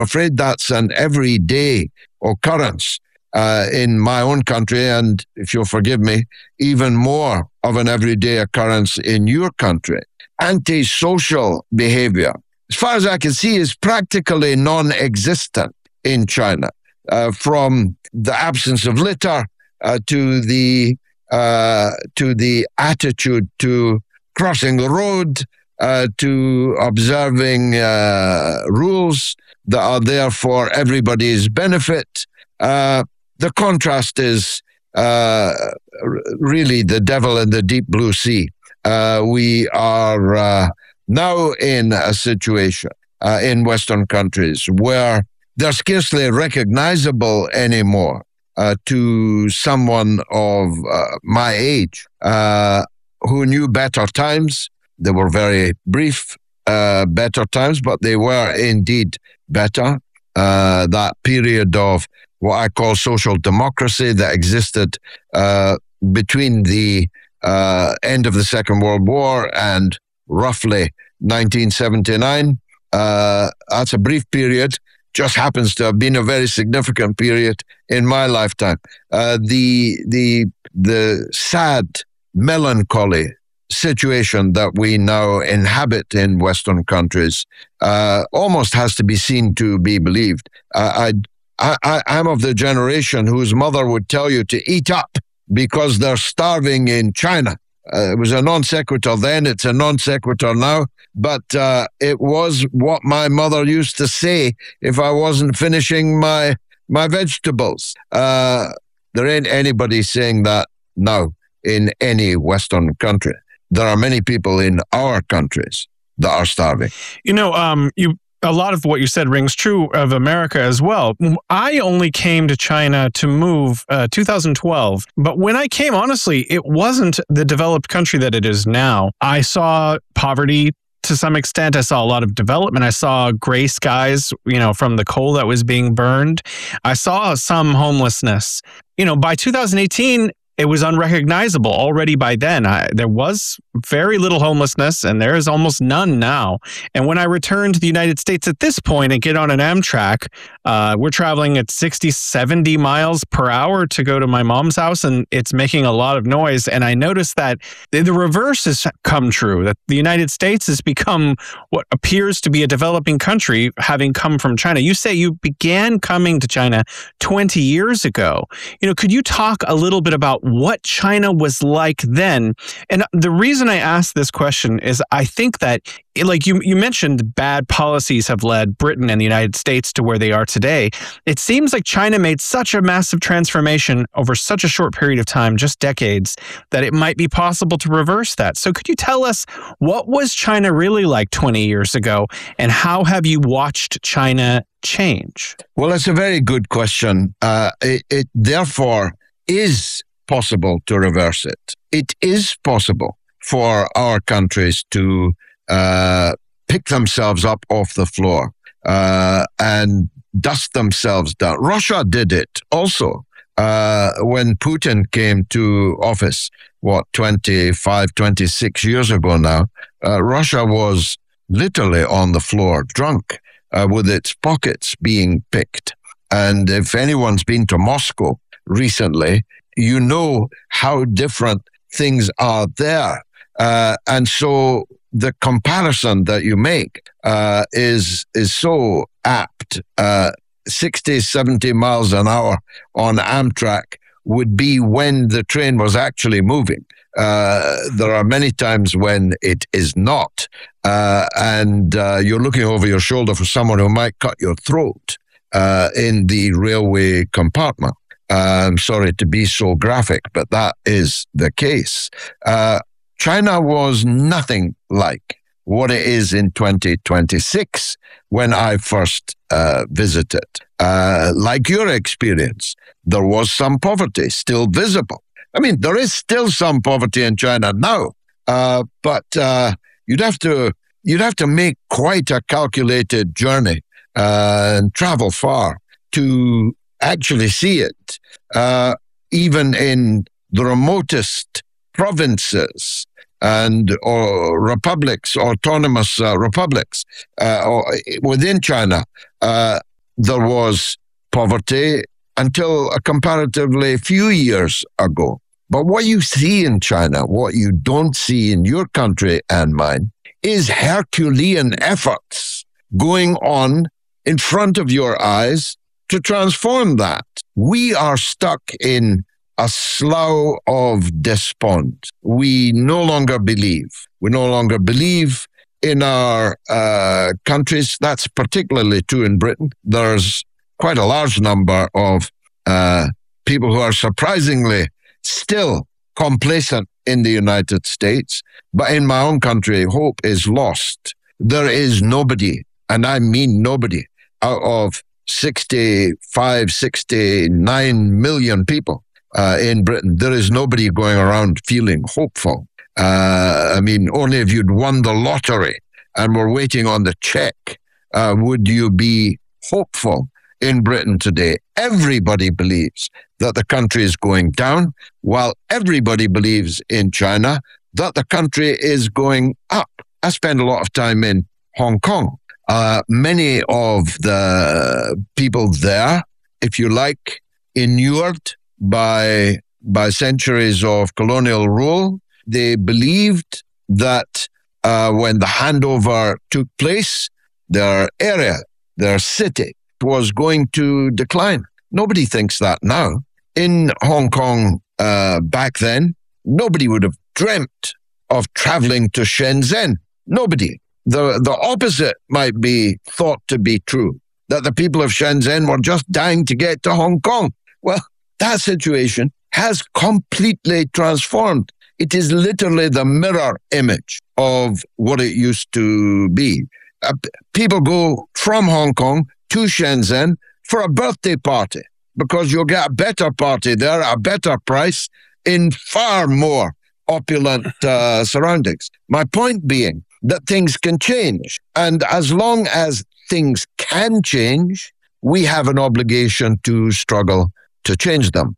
afraid that's an everyday occurrence in my own country, and if you'll forgive me, even more of an everyday occurrence in your country. Antisocial behavior, as far as I can see, is practically non-existent in China, from the absence of litter to the attitude to crossing the road, to observing rules that are there for everybody's benefit. The contrast is really the devil in the deep blue sea. We are now in a situation in Western countries where they're scarcely recognizable anymore to someone of my age who knew better times. They were very brief, better times, but they were indeed better. That period of what I call social democracy that existed between the end of the Second World War and roughly 1979. That's a brief period, just happens to have been a very significant period in my lifetime. The sad, melancholy situation that we now inhabit in Western countries almost has to be seen to be believed. I'm of the generation whose mother would tell you to eat up because they're starving in China. It was a non sequitur then, it's a non sequitur now, but it was what my mother used to say if I wasn't finishing my vegetables. There ain't anybody saying that now in any Western country. There are many people in our countries that are starving. A lot of what you said rings true of America as well. I only came to China to move 2012, but when I came, honestly, it wasn't the developed country that it is now. I saw poverty to some extent. I saw a lot of development. I saw gray skies, from the coal that was being burned. I saw some homelessness. By 2018, it was unrecognizable already by then. There was very little homelessness, and there is almost none now. And when I return to the United States at this point and get on an Amtrak, we're traveling at 60, 70 miles per hour to go to my mom's house, and it's making a lot of noise. And I noticed that the reverse has come true, that the United States has become what appears to be a developing country, having come from China. You say you began coming to China 20 years ago. Could you talk a little bit about what China was like then? And the reason I ask this question is I think that, like you mentioned, bad policies have led Britain and the United States to where they are today. It seems like China made such a massive transformation over such a short period of time, just decades, that it might be possible to reverse that. So could you tell us, what was China really like 20 years ago, and how have you watched China change? Well, it's a very good question. It therefore is possible to reverse it. It is possible for our countries to pick themselves up off the floor and dust themselves down. Russia did it also when Putin came to office, 25, 26 years ago now. Russia was literally on the floor, drunk, with its pockets being picked. And if anyone's been to Moscow recently, you know how different things are there. And so the comparison that you make is so apt. 60, 70 miles an hour on Amtrak would be when the train was actually moving. There are many times when it is not. And you're looking over your shoulder for someone who might cut your throat in the railway compartment. I'm sorry to be so graphic, but that is the case. China was nothing like what it is in 2026 when I first visited. Like your experience, there was some poverty still visible. I mean, there is still some poverty in China now, but you'd have to make quite a calculated journey and travel far to actually see it. Even in the remotest provinces or republics, autonomous republics or within China, there was poverty until a comparatively few years ago. But what you see in China, what you don't see in your country and mine, is Herculean efforts going on in front of your eyes to transform that. We are stuck in a slough of despond. We no longer believe. We no longer believe in our countries. That's particularly true in Britain. There's quite a large number of people who are surprisingly still complacent in the United States. But in my own country, hope is lost. There is nobody, and I mean nobody, out of 65, 69 million people in Britain, there is nobody going around feeling hopeful. Only if you'd won the lottery and were waiting on the check, would you be hopeful in Britain today. Everybody believes that the country is going down, while everybody believes in China that the country is going up. I spend a lot of time in Hong Kong. Many of the people there, if you like, inured by centuries of colonial rule, they believed that when the handover took place, their area, their city, was going to decline. Nobody thinks that now. In Hong Kong back then, nobody would have dreamt of traveling to Shenzhen. Nobody. The opposite might be thought to be true, that the people of Shenzhen were just dying to get to Hong Kong. Well, that situation has completely transformed. It is literally the mirror image of what it used to be. People go from Hong Kong to Shenzhen for a birthday party because you'll get a better party there, a better price, in far more opulent surroundings. My point being that things can change. And as long as things can change, we have an obligation to struggle to change them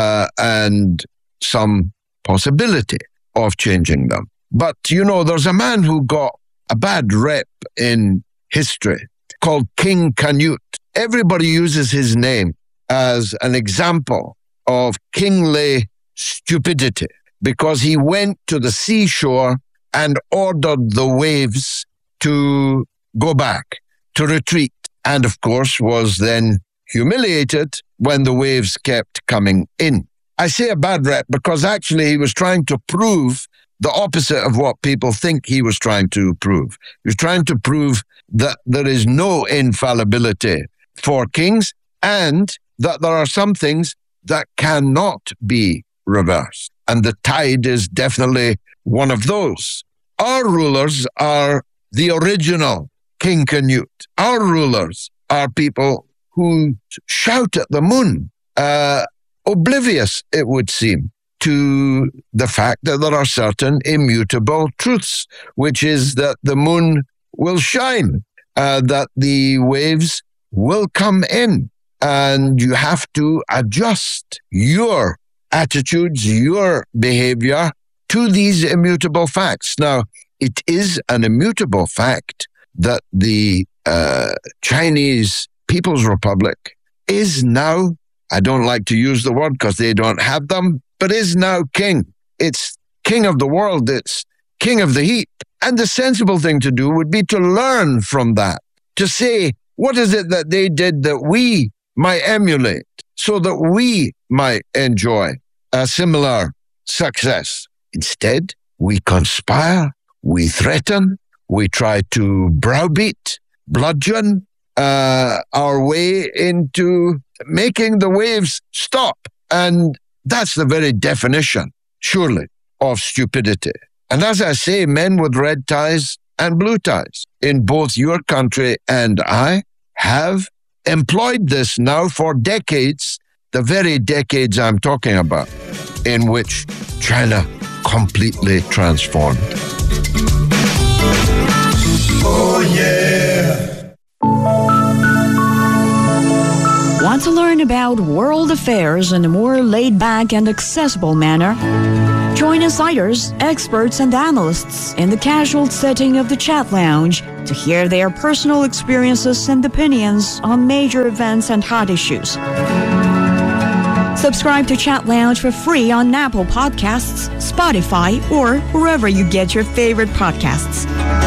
and some possibility of changing them. But, there's a man who got a bad rep in history called King Canute. Everybody uses his name as an example of kingly stupidity because he went to the seashore and ordered the waves to go back, to retreat, and of course was then humiliated when the waves kept coming in. I say a bad rep because actually he was trying to prove the opposite of what people think he was trying to prove. He was trying to prove that there is no infallibility for kings and that there are some things that cannot be reversed. And the tide is definitely one of those. Our rulers are the original King Canute. Our rulers are people who shout at the moon, oblivious, it would seem, to the fact that there are certain immutable truths, which is that the moon will shine, that the waves will come in, and you have to adjust your attitudes, your behavior to these immutable facts. Now, it is an immutable fact that the Chinese People's Republic is now, I don't like to use the word because they don't have them, but is now king. It's king of the world. It's king of the heat. And the sensible thing to do would be to learn from that, to say, what is it that they did that we might emulate so that we might enjoy a similar success? Instead, we conspire, we threaten, we try to browbeat, bludgeon our way into making the waves stop. And that's the very definition, surely, of stupidity. And as I say, men with red ties and blue ties in both your country and I have employed this now for decades, the very decades I'm talking about, in which China completely transformed. Oh, yeah. Want to learn about world affairs in a more laid-back and accessible manner? Join insiders, experts, and analysts in the casual setting of the Chat Lounge to hear their personal experiences and opinions on major events and hot issues. Subscribe to Chat Lounge for free on Apple Podcasts, Spotify, or wherever you get your favorite podcasts.